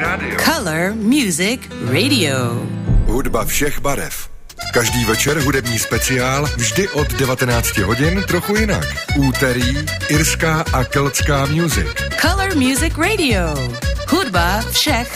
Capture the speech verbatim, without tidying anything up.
Color Music Radio. Hudba všech barev. Každý večer hudební speciál, vždy od devatenáct hodin, trochu jinak. Úterý, irská a keltská music. Color Music Radio. Hudba všech